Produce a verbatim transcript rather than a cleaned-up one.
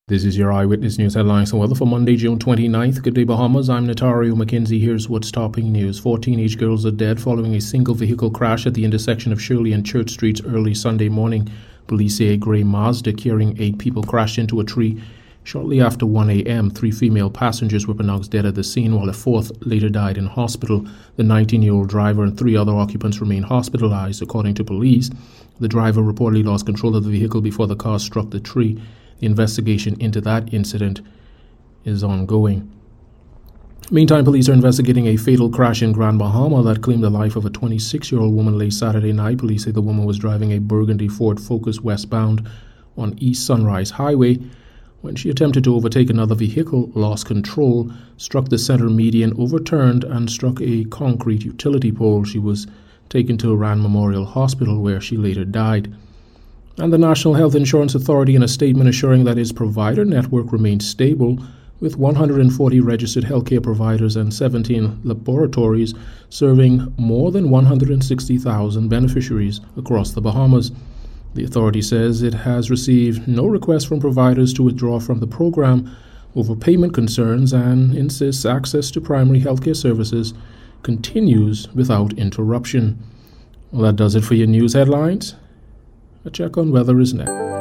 This is your Eyewitness News headlines and weather for Monday, June twenty-ninth. Good day, Bahamas. I'm Natario McKenzie. Here's what's topping news. Four teenage girls are dead following a single vehicle crash at the intersection of Shirley and Church Streets early Sunday morning. Police say a grey Mazda carrying eight people crashed into a tree shortly after one a.m. Three female passengers were pronounced dead at the scene, while a fourth later died in hospital. The nineteen-year-old driver and three other occupants remain hospitalized. According to police, the driver reportedly lost control of the vehicle before the car struck the tree. The investigation into that incident is ongoing. Meantime, police are investigating a fatal crash in Grand Bahama that claimed the life of a twenty-six-year-old woman late Saturday night. Police say the woman was driving a burgundy Ford Focus westbound on East Sunrise Highway when she attempted to overtake another vehicle, lost control, struck the center median, overturned, and struck a concrete utility pole. She was taken to Rand Memorial Hospital, where she later died. And the National Health Insurance Authority, in a statement assuring that its provider network remains stable, with one hundred forty registered healthcare providers and seventeen laboratories serving more than one hundred sixty thousand beneficiaries across the Bahamas. The authority says it has received no requests from providers to withdraw from the program over payment concerns and insists access to primary healthcare services continues without interruption. Well, that does it for your news headlines. A check on weather is next.